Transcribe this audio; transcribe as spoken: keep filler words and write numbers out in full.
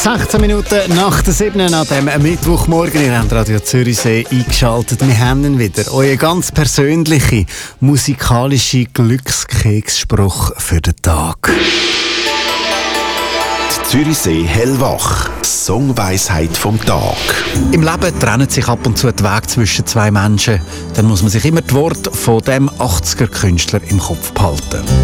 sechzehn Minuten nach der sieben an diesem Mittwochmorgen. Ihr habt Radio Zürichsee eingeschaltet. Wir haben ihn wieder. Euer ganz persönliche musikalische Glückskeksspruch für den Tag. Die Zürichsee hellwach. Songweisheit vom Tag. Im Leben trennen sich ab und zu die Wege zwischen zwei Menschen. Dann muss man sich immer die Worte von dem achtziger-Künstler im Kopf behalten.